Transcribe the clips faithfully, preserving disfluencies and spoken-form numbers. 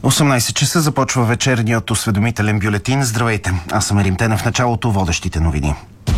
осемнайсет часа започва вечерният осведомителен бюлетин. Здравейте, аз съм Ерим Тенев. В началото водещите новини.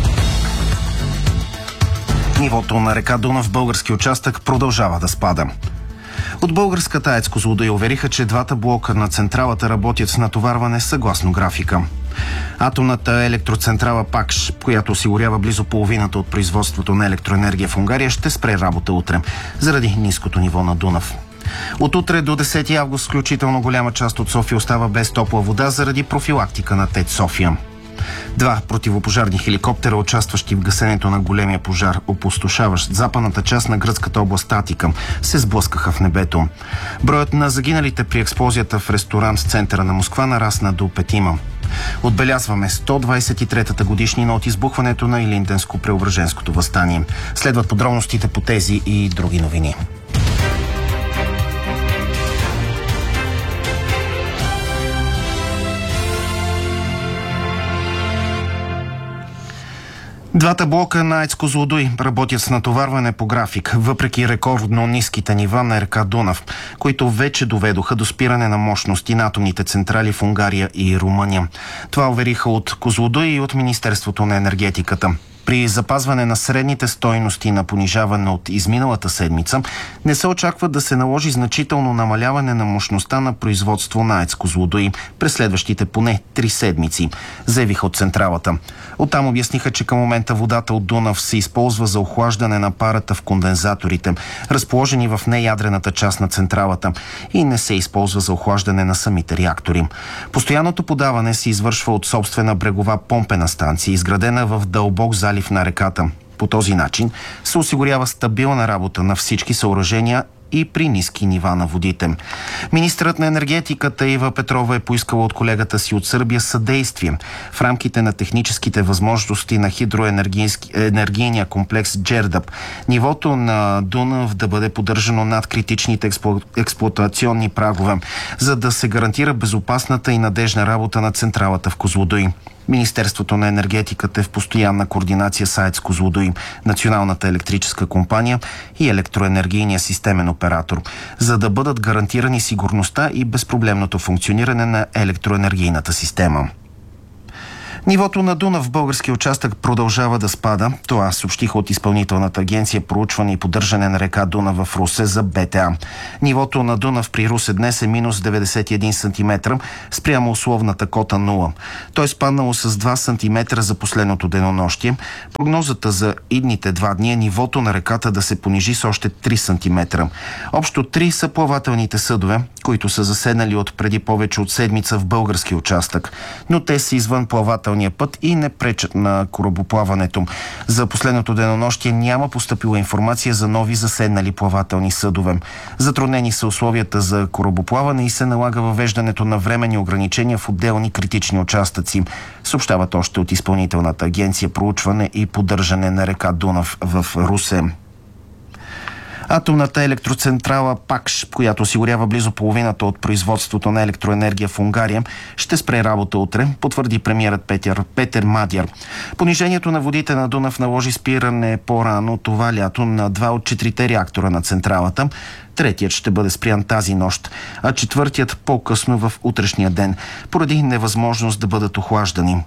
Нивото на река Дунав в български участък продължава да спада. От българската АЕЦ Козлодуй увериха, че двата блока на централата работят с натоварване съгласно графика. Атомната електроцентрала ПАКШ, която осигурява близо половината от производството на електроенергия в Унгария, ще спре работа утре, заради ниското ниво на Дунав. От утре до десети август включително голяма част от София остава без топла вода заради профилактика на ТЕЦ София. Два противопожарни хеликоптера, участващи в гасенето на големия пожар, опустошаващ западната част на гръцката област Атика, се сблъскаха в небето. Броят на загиналите при експлозията в ресторант в центъра на Москва нарасна до петима. Отбелязваме сто двайсет и третата годишнина от избухването на Илинденско-Преображенското въстание. Следват подробностите по тези и други новини. Двата блока на АЕЦ Козлодуй работят с натоварване по график, въпреки рекордно ниските нива на река Дунав, които вече доведоха до спиране на мощности на атомните централи в Унгария и Румъния. Това увериха от Козлодуй и от Министерството на енергетиката. При запазване на средните стойности на понижаване от изминалата седмица, не се очаква да се наложи значително намаляване на мощността на производство на АЕЦ Козлодуй през следващите поне три седмици, заявиха от централата. Оттам обясниха, че към момента водата от Дунав се използва за охлаждане на парата в кондензаторите, разположени в неядрената част на централата, и не се използва за охлаждане на самите реактори. Постоянното подаване се извършва от собствена брегова помпена станция, изградена в дълбок залив на реката. По този начин се осигурява стабилна работа на всички съоръжения и при ниски нива на водите. Министърът на енергетиката Ива Петрова е поискала от колегата си от Сърбия съдействие в рамките на техническите възможности на хидроенергийния комплекс Джердъп нивото на Дунав да бъде поддържано над критичните експлу... експлоатационни прагове, за да се гарантира безопасната и надежна работа на централата в Козлодуй. Министерството на енергетиката е в постоянна координация с АЕЦ Козлодуй, Националната електрическа компания и електроенергийния системен оператор, за да бъдат гарантирани сигурността и безпроблемното функциониране на електроенергийната система. Нивото на Дунав в българския участък продължава да спада. Това съобщиха от Изпълнителната агенция проучване и поддържане на река Дунав в Русе за БТА. Нивото на Дунав при Русе днес е минус деветдесет и един сантиметра спрямо условната кота нула. То е спаднало с два сантиметра за последното денонощие. Прогнозата за идните два дни е нивото на реката да се понижи с още три сантиметра. Общо три са плавателните съдове, които са заседнали от преди повече от седмица в български участък, но те са извън плавателния път и не пречат на корабоплаването. За последното денонощие няма постъпила информация за нови заседнали плавателни съдове. Затруднени са условията за корабоплаване и се налага въвеждането на временни ограничения в отделни критични участъци, съобщават още от Изпълнителната агенция проучване и поддържане на река Дунав в Русе. Атомната електроцентрала ПАКШ, която осигурява близо половината от производството на електроенергия в Унгария, ще спре работа утре, потвърди премиерът Петър, Петър Мадяр. Понижението на водите на Дунав наложи спиране по-рано това лято на два от четирите реактора на централата. Третият ще бъде спрян тази нощ, а четвъртият по-късно в утрешния ден, поради невъзможност да бъдат охлаждани.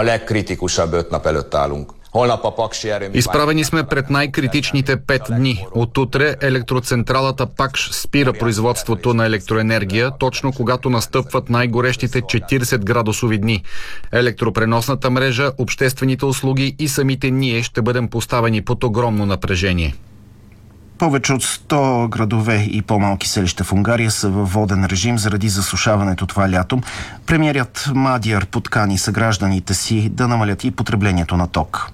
Изправени сме пред най-критичните пет дни. От утре електроцентралата ПАКШ спира производството на електроенергия, точно когато настъпват най-горещите четирийсет градусови дни. Електропреносната мрежа, обществените услуги и самите ние ще бъдем поставени под огромно напрежение. Повече от сто градове и по-малки селища в Унгария са във воден режим заради засушаването това лято. Премиерът Мадяр подкани съгражданите си да намалят и потреблението на ток.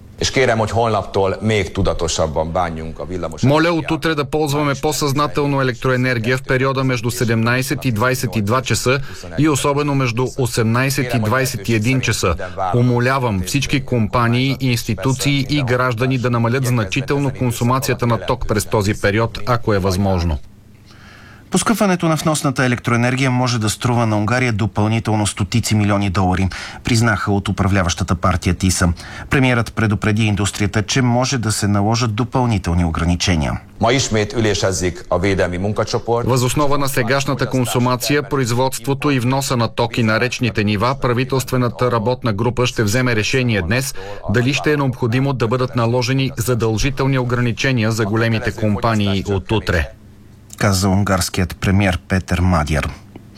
Моля от утре да ползваме по-съзнателно електроенергия в периода между седемнайсет и двайсет и два часа и особено между осемнайсет и двайсет и един часа. Умолявам всички компании, институции и граждани да намалят значително консумацията на ток през този период, ако е възможно. Поскъпването на вносната електроенергия може да струва на Унгария допълнително стотици милиони долари, признаха от управляващата партия ТИСА. Премиерът предупреди индустрията, че може да се наложат допълнителни ограничения. Въз основа на сегашната консумация, производството и вноса на токи на речните нива, правителствената работна група ще вземе решение днес дали ще е необходимо да бъдат наложени задължителни ограничения за големите компании от утре, каза унгарският премиер Петър Мадяр.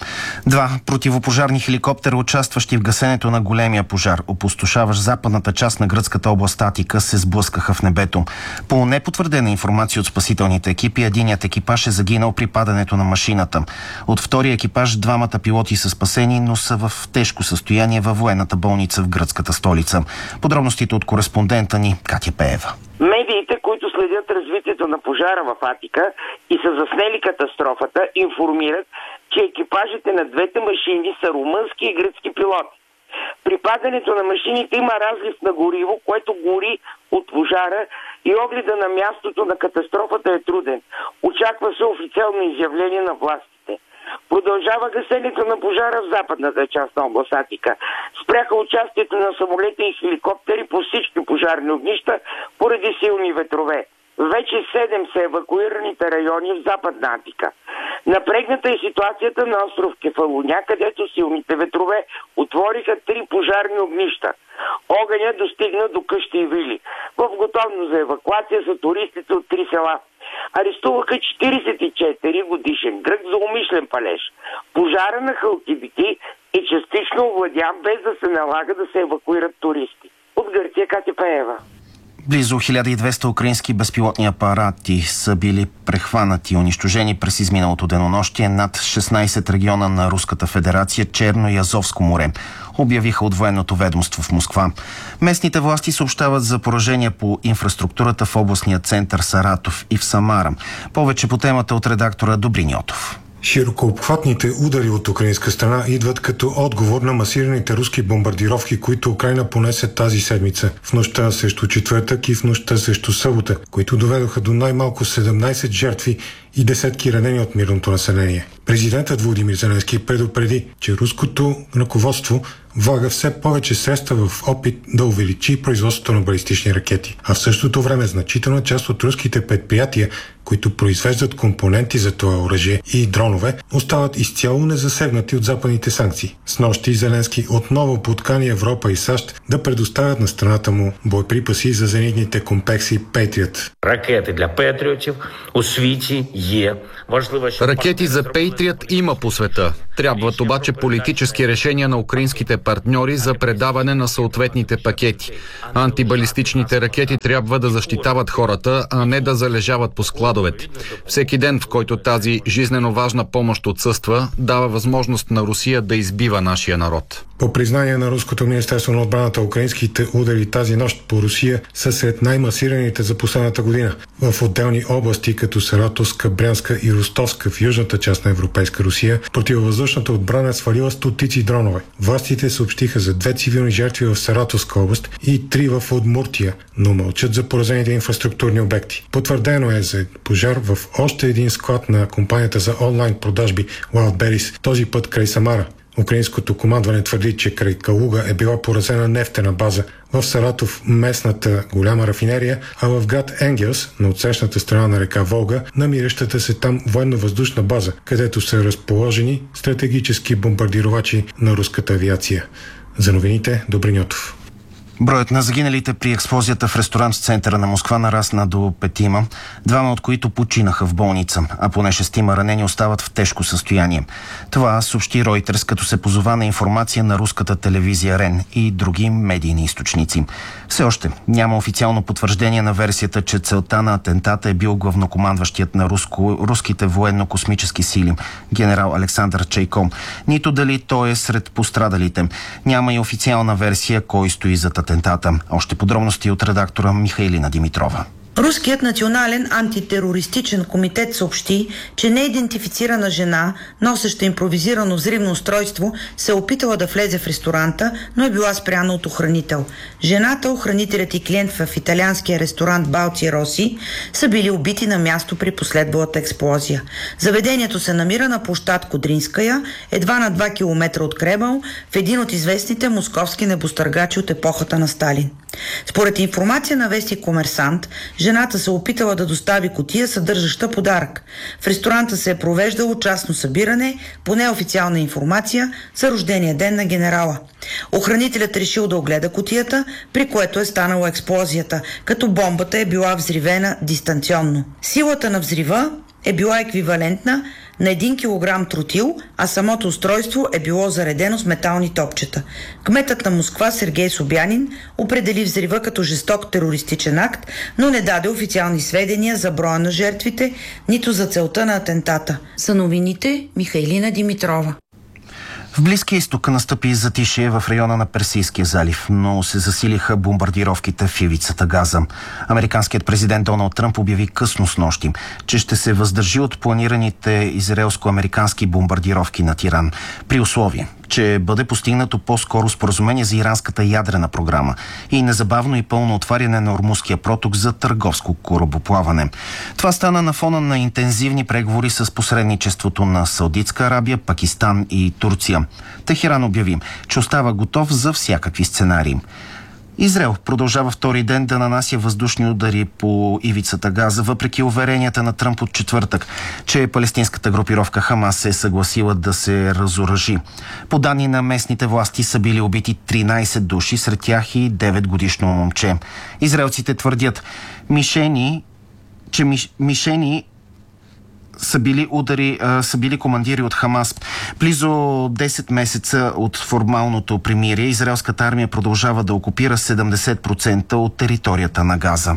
Два противопожарни хеликоптера, участващи в гасенето на големия пожар, опустошаващ западната част на гръцката област Атика, се сблъскаха в небето. По непотвърдена информация от спасителните екипи, единият екипаж е загинал при падането на машината. От втория екипаж двамата пилоти са спасени, но са в тежко състояние във военната болница в гръцката столица. Подробностите от кореспондента ни Катя Пеева. Медиите, които следят развитието на пожара в Атика и са заснели катастрофата, информират, че екипажите на двете машини са румънски и гръцки пилоти. При падането на машините има разлив на гориво, което гори от пожара и огледа на мястото на катастрофата е труден. Очаква се официално изявление на властите. Продължава гасенето на пожара в западната част на област Атика. Спряха участието на самолети и хеликоптери по всички пожарни огнища поради силни ветрове. Вече седем са евакуираните райони в западна Атика. Напрегната е ситуацията на остров Кефалуня, където силните ветрове отвориха три пожарни огнища. Огъня достигна до къщи и вили. В готовност за евакуация са туристите от три села. Арестуваха четиридесет и четири годишен грък за умишлен палеж. Пожара на Халкидики е частично овладян, без да се налага да се евакуират туристи. От Гърция, Катя Пеева. Близо хиляда и двеста украински безпилотни апарати са били прехванати и унищожени през изминалото денонощие над шестнайсет региона на Руската федерация, Черно и Азовско море, обявиха от военното ведомство в Москва. Местните власти съобщават за поражения по инфраструктурата в областния център Саратов и в Самара. Повече по темата от редактора Добрин Йотов. Широкообхватните удари от украинска страна идват като отговор на масираните руски бомбардировки, които Украйна понесе тази седмица, в нощта срещу четвъртък и в нощта срещу събота, които доведоха до най-малко седемнайсет жертви и десетки ранени от мирното население. Президентът Володимир Зеленски предупреди, че руското ръководство влага все повече средства в опит да увеличи производството на балистични ракети. А в същото време значителна част от руските предприятия, които произвеждат компоненти за това оръжие и дронове, остават изцяло незасегнати от западните санкции. Снощи Зеленски отново подкани Европа и САЩ да предоставят на страната му боеприпаси за зенитните комплекси Patriot. Ракети для Петріотів у світі є. Ракети за Patriot има по света. Трябват обаче политически решения на украинските партньори за предаване на съответните пакети. Антибалистичните ракети трябва да защитават хората, а не да залежават по складовете. Всеки ден, в който тази жизнено важна помощ отсъства, дава възможност на Русия да избива нашия народ. По признание на Руското министерство на отбраната, украинските удари тази нощ по Русия са сред най-масираните за последната година. В отделни области, като Саратовска, Брянска и Ростовска в южната част на Европейска Русия, противовъздушната отбрана свалила стотици дронове. Властите съобщиха за две цивилни жертви в Саратовска област и три в Удмуртия, но мълчат за поразените инфраструктурни обекти. Потвърдено е за пожар в още един склад на компанията за онлайн продажби Wildberries, този път край Самара. Украинското командване твърди, че край Калуга е била поразена нефтена база, в Саратов местната голяма рафинерия, а в град Енгелс, на отсрещната страна на река Волга, намиращата се там военно-въздушна база, където са разположени стратегически бомбардировачи на руската авиация. За новините, Добрин Йотов. Броят на загиналите при експлозията в ресторант в центъра на Москва нарасна до петима, двама от които починаха в болница, а поне шестима ранени остават в тежко състояние. Това съобщи Reuters, като се позова на информация на руската телевизия РЕН и други медийни източници. Все още няма официално потвърждение на версията, че целта на атентата е бил главнокомандващият на руско, руските военно-космически сили, генерал Александър Чайко. Нито дали той е сред пострадалите. Няма и официална версия кой стои зад атентата. Още подробности от редактора Михайлина Димитрова. Руският национален антитерористичен комитет съобщи, че неидентифицирана жена, носеща импровизирано взривно устройство, се е опитала да влезе в ресторанта, но е била спряна от охранител. Жената, охранителят и клиент в италианския ресторант Балци Роси са били убити на място при последвалата експлозия. Заведението се намира на площад Кодринская, едва на два километра от Кремъл, в един от известните московски небостъргачи от епохата на Сталин. Според информация на вестник Комерсант, жената се опитала да достави кутия, съдържаща подарък. В ресторанта се е провеждало частно събиране, по неофициална информация, за рождения ден на генерала. Охранителят решил да огледа кутията, при което е станала експлозията, като бомбата е била взривена дистанционно. Силата на взрива е била еквивалентна на един килограм тротил, а самото устройство е било заредено с метални топчета. Кметът на Москва Сергей Собянин определи взрива като жесток терористичен акт, но не даде официални сведения за броя на жертвите, нито за целта на атентата. За новините Михайлина Димитрова. В Близкия изток настъпи затишие в района на Персийския залив, но се засилиха бомбардировките в ивицата Газа. Американският президент Доналд Тръмп обяви късно снощи, че ще се въздържи от планираните израелско-американски бомбардировки над Иран, при условие, че бъде постигнато по-скоро споразумение за иранската ядрена програма и незабавно и пълно отваряне на Ормузския проток за търговско корабоплаване. Това стана на фона на интензивни преговори с посредничеството на Саудитска Арабия, Пакистан и Турция. Техеран обяви, че остава готов за всякакви сценарии. Израел продължава втори ден да нанася въздушни удари по ивицата Газа, въпреки уверенията на Тръмп от четвъртък, че палестинската групировка Хамас се е съгласила да се разоръжи. По данни на местните власти са били убити тринайсет души, сред тях и деветгодишно момче. Израелците твърдят, мишени, че миш, мишени са били удари, а, са били командири от Хамас. Близо десет месеца от формалното примирие, израелската армия продължава да окупира седемдесет процента от територията на Газа.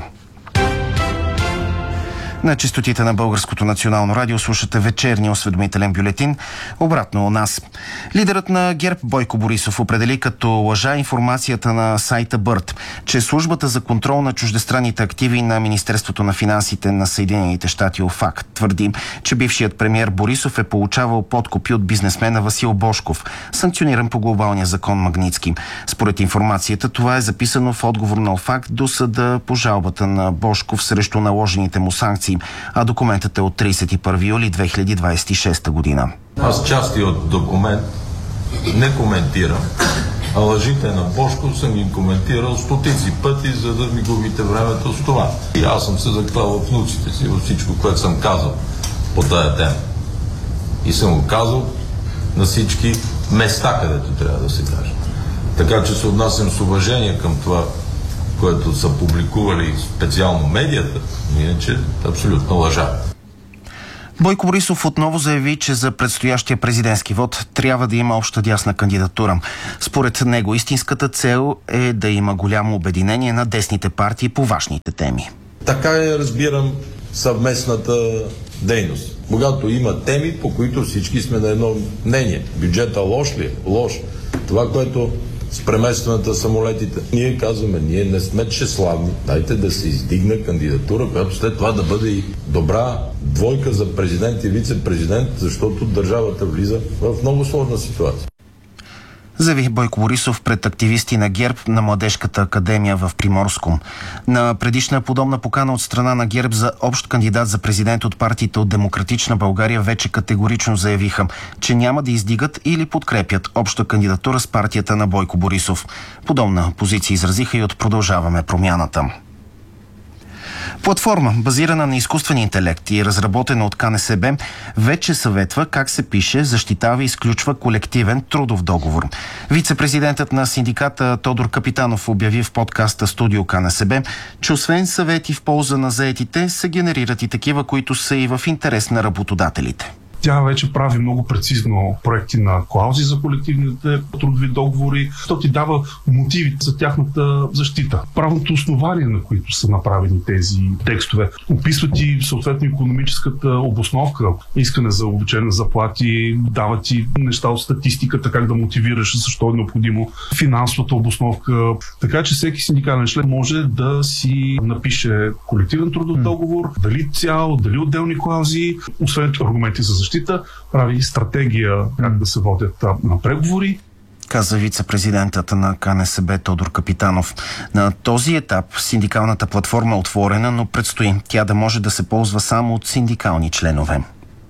На честотите на Българското национално радио слушате вечерния осведомителен бюлетин. Обратно у нас. Лидерът на ГЕРБ Бойко Борисов определи като лъжа информацията на сайта Бърт, че службата за контрол на чуждестранните активи на Министерството на финансите на Съединените щати ОФАК твърди, че бившият премиер Борисов е получавал подкупи от бизнесмена Васил Божков, санкциониран по глобалния закон Магнитски. Според информацията, това е записано в отговор на ОФАК до съда по жалбата на Божков срещу наложените му санкции, а документът е от тридесет и първи юли две хиляди двадесет и шеста година. Аз части от документ не коментирам, а лъжите на Божков съм ги коментирал стотици пъти, за да ми губите времето с това. И аз съм се заклал в внуците си, във всичко, което съм казал по тая тема. И съм го казал на всички места, където трябва да се каже. Така че се отнасям с уважение към това, което са публикували специално медията, иначе абсолютно лъжа. Бойко Борисов отново заяви, че за предстоящия президентски вод трябва да има обща дясна кандидатура. Според него истинската цел е да има голямо обединение на десните партии по важните теми. Така я разбирам съвместната дейност. Когато има теми, по които всички сме на едно мнение. Бюджета лош ли е? Лош. Това, което с преместването на самолетите. Ние казваме, ние не сме тщеславни. Дайте да се издигне кандидатура, която след това да бъде и добра двойка за президент и вице-президент, защото държавата влиза в много сложна ситуация. Заяви Бойко Борисов пред активисти на ГЕРБ на Младежката академия в Приморско. На предишна подобна покана от страна на ГЕРБ за общ кандидат за президент от партиите от Демократична България вече категорично заявиха, че няма да издигат или подкрепят обща кандидатура с партията на Бойко Борисов. Подобна позиция изразиха и от Продължаваме промяната. Платформа, базирана на изкуствен интелект и разработена от КНСБ, вече съветва как се пише, защитава и изключва колективен трудов договор. Вице-президентът на синдиката Тодор Капитанов обяви в подкаста Студио КНСБ, че освен съвети в полза на заетите, се генерират и такива, които са и в интерес на работодателите. Тя вече прави много прецизно проекти на клаузи за колективните трудови договори. То ти дава мотиви за тяхната защита. Правното основание, на които са направени тези текстове, описват и съответно икономическата обосновка, искане за увеличение заплати, дават ти неща от статистиката, как да мотивираш, защо е необходимо, финансовата обосновка. Така че всеки синдикален член може да си напише колективен трудов договор, дали цял, дали отделни клаузи, освен аргументи за защита, прави стратегия как да се водят на преговори. Каза вице-президентът на К Н С Б Тодор Капитанов. На този етап синдикалната платформа е отворена, но предстои тя да може да се ползва само от синдикални членове.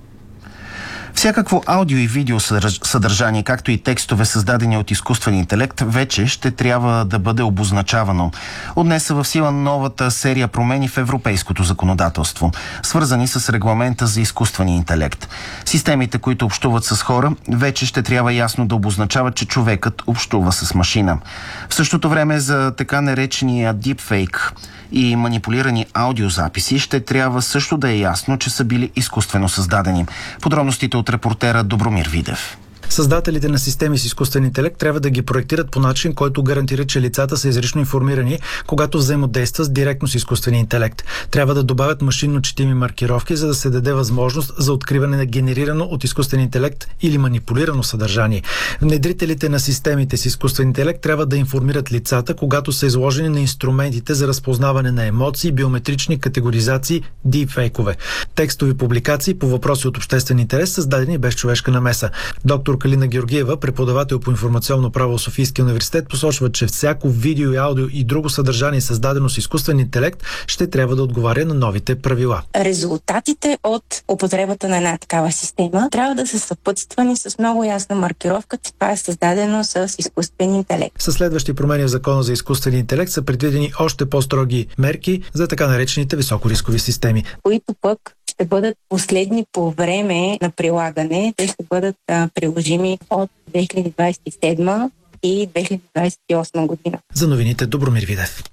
Всякакво аудио и видео съдържание, както и текстове, създадени от изкуствен интелект, вече ще трябва да бъде обозначавано. От днес са в сила новата серия промени в европейското законодателство, свързани с регламента за изкуствения интелект. Системите, които общуват с хора, вече ще трябва ясно да обозначават, че човекът общува с машина. В същото време за така наречения deepfake и манипулирани аудиозаписи ще трябва също да е ясно, че са били изкуствено създадени. Подробностите от репортера Добромир Видев. Създателите на системи с изкуствен интелект трябва да ги проектират по начин, който гарантира, че лицата са изрично информирани, когато взаимодействат директно с изкуствения интелект. Трябва да добавят машинно четими маркировки, за да се даде възможност за откриване на генерирано от изкуствен интелект или манипулирано съдържание. Внедрителите на системите с изкуствен интелект трябва да информират лицата, когато са изложени на инструментите за разпознаване на емоции, биометрични категоризации, дипфейкове. Текстови публикации по въпроси от обществен интерес, създадени без човешка намеса. Доктор Калина Георгиева, преподавател по информационно право в Софийския университет, посочва, че всяко видео и аудио и друго съдържание, създадено с изкуствен интелект, ще трябва да отговаря на новите правила. Резултатите от употребата на една такава система трябва да са съпътствани с много ясна маркировка, че това е създадено с изкуствен интелект. Със следващи промени в Закона за изкуствен интелект са предвидени още по-строги мерки за така наречените високорискови системи, които пък ще бъдат последни по време на прилагане. Те ще бъдат а, приложими от две хиляди двадесет и седма и две хиляди двадесет и осма година. За новините Добромир Видев.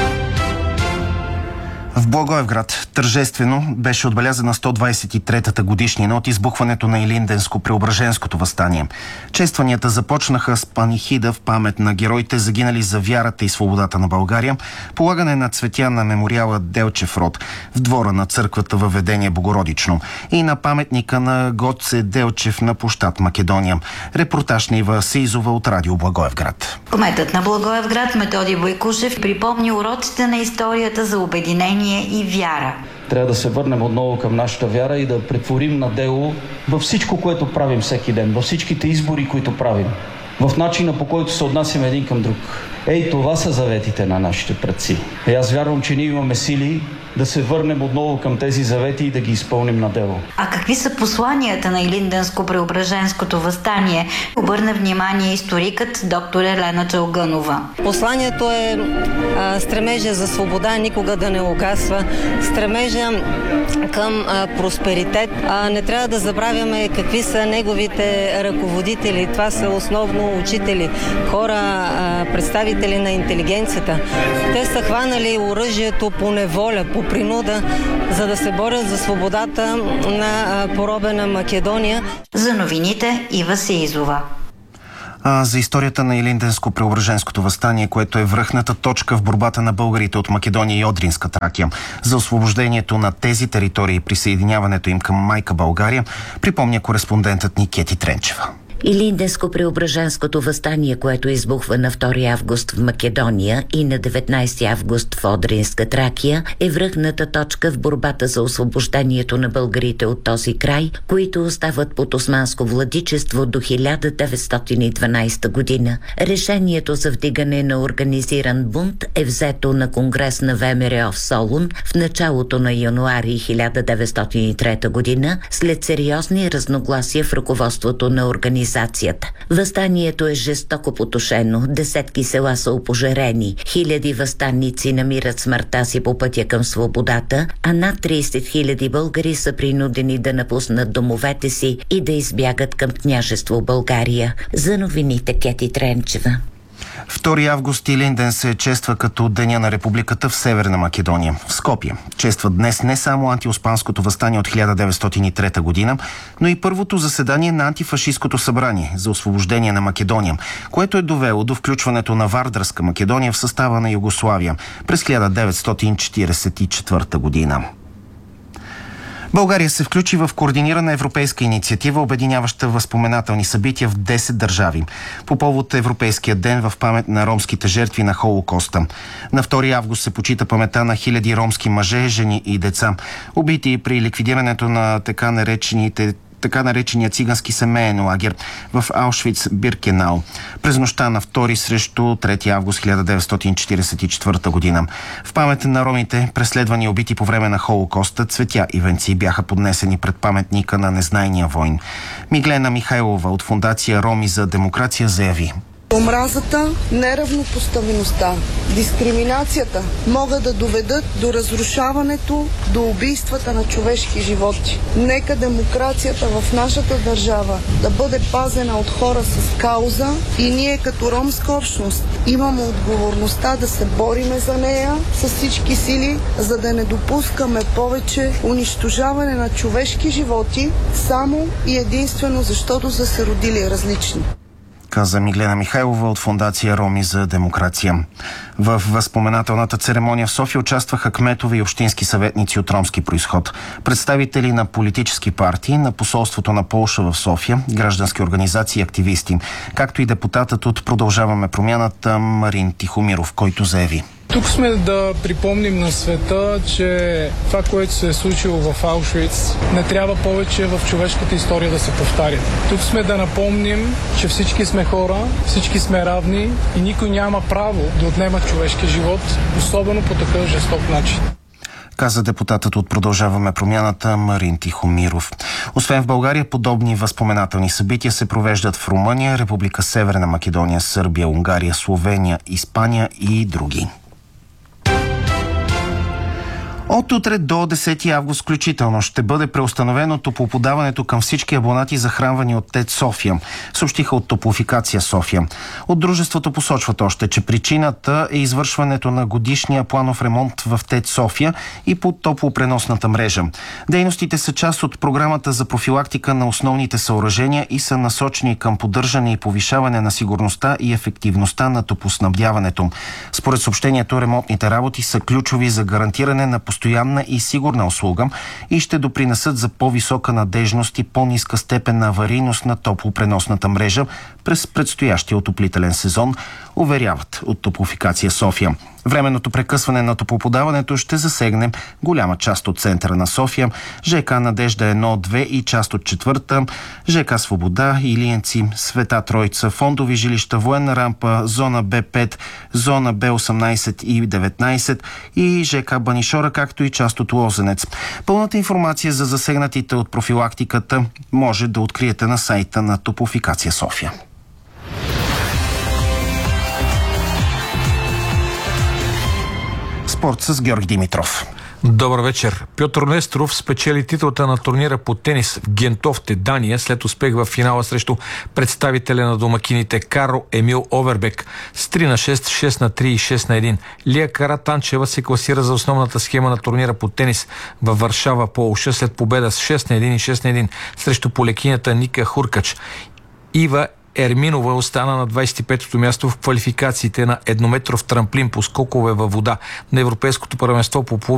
В Благоевград тържествено беше отбелязана сто двадесет и третата годишнина от избухването на Илинденско-Преображенското въстание. Честванията започнаха с панихида в памет на героите, загинали за вярата и свободата на България, полагане на цветя на мемориала Делчев род в двора на църквата Въведение Богородично и на паметника на Гоце Делчев на площад Македония. Репортаж на Ива Сеизова от Радио Благоевград. Кметът на Благоевград Методий Бойкушев припомни уроците на историята за обединение и вяра. Трябва да се върнем отново към нашата вяра и да претворим на дело във всичко, което правим всеки ден, във всичките избори, които правим, в начина, по който се отнасяме един към друг. Ей, това са заветите на нашите предци. И аз вярвам, че ние имаме сили да се върнем отново към тези завети и да ги изпълним на дело. А какви са посланията на Илинденско-Преображенското въстание? Обърна внимание историкът доктор Елена Чалгънова. Посланието е а, стремежа за свобода никога да не угасва, стремежа към а, просперитет. А, не трябва да забравяме какви са неговите ръководители. Това са основно учители, хора, а, представители на интелигенцията. Те са хванали оръжието по неволя, по принуда, за да се борят за свободата на поробена Македония. За новините Ива Сеизова. А за историята на Илинденско-Преображенското въстание, което е връхната точка в борбата на българите от Македония и Одринска Тракия за освобождението на тези територии и присъединяването им към майка България, припомня кореспондентът ни Кети Тренчева. Илинденско-Преображенското въстание, което избухва на втори август в Македония и на деветнадесети август в Одринска Тракия, е връхната точка в борбата за освобождението на българите от този край, които остават под османско владичество до хиляда деветстотин и дванадесета година. Решението за вдигане на организиран бунт е взето на конгрес на ВМРО в Солун в началото на януари хиляда деветстотин и трета година, след сериозни разногласия в ръководството на организацията. Въстанието е жестоко потушено, десетки села са опожарени, хиляди въстанници намират смъртта си по пътя към свободата, а над тридесет хиляди българи са принудени да напуснат домовете си и да избягат към княжество България. За новините Кети Тренчева. втори август Илинден се чества като Деня на републиката в Северна Македония. В Скопие чества днес не само антиоспанското въстание от хиляда деветстотин и трета година, но и първото заседание на антифашистското събрание за освобождение на Македония, което е довело до включването на Вардарска Македония в състава на Югославия през хиляда деветстотин четиридесет и четвърта година. България се включи в координирана европейска инициатива, обединяваща възпоменателни събития в десет държави по повод Европейския ден в памет на ромските жертви на Холокоста. На втори август се почита паметта на хиляди ромски мъже, жени и деца, убити при ликвидирането на така наречените така наречения цигански семеен лагер в Аушвиц-Биркенау през нощта на втори срещу трети август хиляда деветстотин четиридесет и четвърта година. В памет на ромите, преследвани и убити по време на Холокоста, цветя и венци бяха поднесени пред паметника на незнайния войн. Миглена Михайлова от фондация Роми за демокрация заяви: омразата, неравнопоставеността, дискриминацията могат да доведат до разрушаването, до убийствата на човешки животи. Нека демокрацията в нашата държава да бъде пазена от хора с кауза и ние като ромска общност имаме отговорността да се бориме за нея с всички сили, за да не допускаме повече унищожаване на човешки животи само и единствено защото са се родили различни. Каза Миглена Михайлова от фондация Роми за демокрация. В възпоменателната церемония в София участваха кметове и общински съветници от ромски произход, представители на политически партии, на посолството на Полша в София, граждански организации и активисти, както и депутатът от Продължаваме промяната Марин Тихомиров, който заяви: тук сме да припомним на света, че това, което се е случило в Аушвиц, не трябва повече в човешката история да се повтаря. Тук сме да напомним, че всички сме хора, всички сме равни и никой няма право да отнема човешкия живот, особено по такъв жесток начин. Каза депутатът от Продължаваме промяната Марин Тихомиров. Освен в България, подобни възпоменателни събития се провеждат в Румъния, Република Северна Македония, Сърбия, Унгария, Словения, Испания и други. От утре до десети август включително ще бъде преустановено топлоподаването към всички абонати, захранвани от ТЕЦ София, съобщиха от Топлофикация София. От дружеството посочват още, че причината е извършването на годишния планов ремонт в ТЕЦ София и по топлопреносната мрежа. Дейностите са част от програмата за профилактика на основните съоръжения и са насочени към поддържане и повишаване на сигурността и ефективността на топлоснабдяването. Според съобщението, ремонтните работи са ключови за гарантиране на постоянна и сигурна услуга и ще допринесат за по-висока надежност и по-ниска степен на аварийност на топлопреносната мрежа през предстоящия отоплителен сезон, уверяват от Топлофикация София. Временното прекъсване на топлоподаването ще засегне голяма част от центъра на София, ЖК Надежда едно две и част от четвърта, ЖК Свобода, Илиенци, Света Троица, фондови жилища, Военна рампа, зона Б пет, зона Б осемнайсет и деветнайсет и ЖК Банишора, както и част от Лозенец. Пълната информация за засегнатите от профилактиката може да откриете на сайта на Топлофикация София. Спорт с Георги Димитров. Добър вечер. Пьотър Несторов спечели титлата на турнира по тенис в Гентофте, Дания, след успех в финала срещу представителя на домакините Карл Емил Овербек с три на шест, шест на три и шест на едно. Лия Каратанчева се класира за основната схема на турнира по тенис във Варшава, Полша, след победа с шест на едно и шест на едно срещу полекинята Ника Хуркач. Ива Ерминова остана на двайсет и петото място в квалификациите на еднометров трамплин по скокове във вода на Европейското първенство по